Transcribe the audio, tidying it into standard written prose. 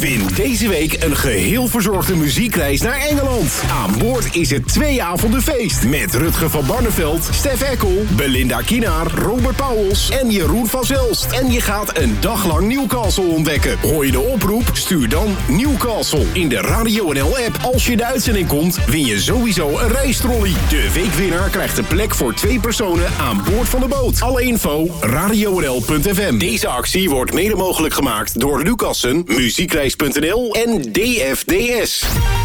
Win deze week een geheel verzorgde muziekreis naar Engeland. Aan boord is het 2 avonden feest. Met Rutger van Barneveld, Stef Eckel, Belinda Kienaar, Robert Pauwels en Jeroen van Zelst. En je gaat een dag lang Newcastle ontdekken. Hoor je de oproep? Stuur dan Newcastle in de Radio NL-app. Als je de uitzending komt, win je sowieso een reistrolley. De weekwinnaar krijgt een plek voor 2 personen aan boord van de boot. Alle info, radionl.fm. Deze actie wordt mede mogelijk gemaakt door Lucassen, Muziekreis.nl en DFDS.